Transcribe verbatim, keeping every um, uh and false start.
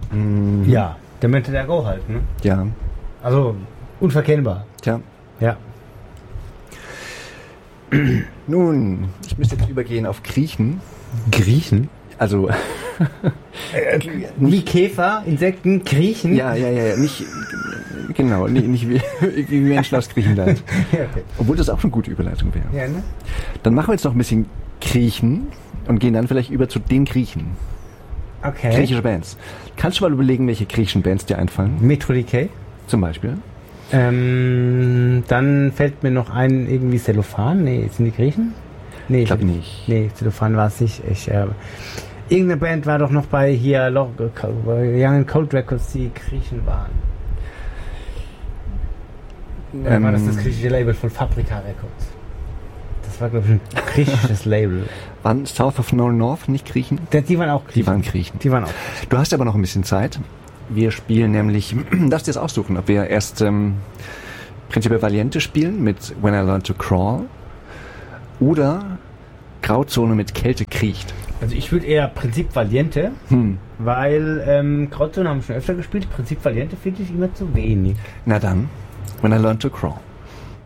Mhm. Ja, der Mente der Go halt, ne? Ja. Also, unverkennbar. Tja. Ja. Nun, ich müsste jetzt übergehen auf Kriechen. Griechen? Also... Wie Käfer, Insekten, Kriechen? Ja, ja, ja, ja. Nicht... Genau, nicht, nicht wie, wie Menschen aus Griechenland. Ja, okay. Obwohl das auch eine gute Überleitung wäre. Ja, ne? Dann machen wir jetzt noch ein bisschen Kriechen und gehen dann vielleicht über zu den Griechen. Okay. Griechische Bands. Kannst du mal überlegen, welche griechischen Bands dir einfallen? Metro D K? Zum Beispiel? Ähm, dann fällt mir noch ein, irgendwie Cellophan. Nee, sind die Griechen? Nee, Ich glaube nicht. Nee, Cellophan war es nicht. Ich, äh, irgendeine Band war doch noch bei hier Lo- bei Young and Cold Records, die Griechen waren. Oder Ähm, war das das griechische Label von Fabrica Records? Das war, glaube ich, ein griechisches Label. Waren South of No North nicht Griechen? Die, die waren auch Griechen. Die waren Griechen. Die waren auch. Du hast aber noch ein bisschen Zeit. Wir spielen nämlich, darfst dir das aussuchen, ob wir erst ähm, prinzipiell Valiente spielen mit When I Learned to Crawl oder Grauzone mit Kälte kriecht. Also ich würde eher Prinzip Valiente, Hm. weil ähm, Grauzone haben wir schon öfter gespielt. Prinzip Valiente finde ich immer zu wenig. Na dann, When I Learned to Crawl.